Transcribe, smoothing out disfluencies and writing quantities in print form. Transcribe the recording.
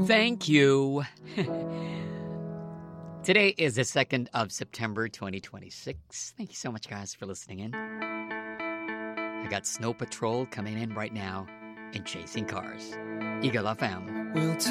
Thank you. Today is the 2nd of September, 2026. Thank you so much, guys, for listening in. I got Snow Patrol coming in right now and Chasing Cars. Eagle FM.